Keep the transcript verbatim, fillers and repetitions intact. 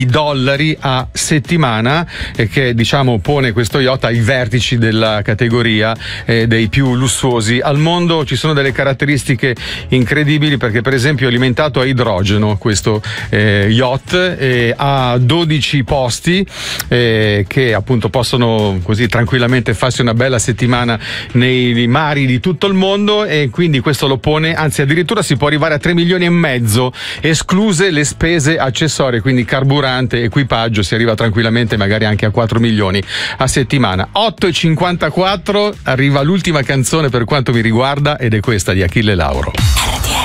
dollari a settimana, e che diciamo pone questo yacht ai vertici della categoria eh, dei più lussuosi al mondo. Ci sono delle caratteristiche incredibili, perché per esempio è alimentato a idrogeno questo eh, yacht, eh, ha dodici posti eh, che appunto possono così tranquillamente farsi una bella settimana nei mari di tutto il mondo, e quindi questo lo pone, anzi addirittura si può arrivare a tre milioni e mezzo, escluse le spese accessorie, quindi carburante, equipaggio, si arriva tranquillamente magari anche a quattro milioni a settimana. otto e cinquantaquattro arriva l'ultima canzone per quanto mi riguarda, ed è questa di Achille Lauro.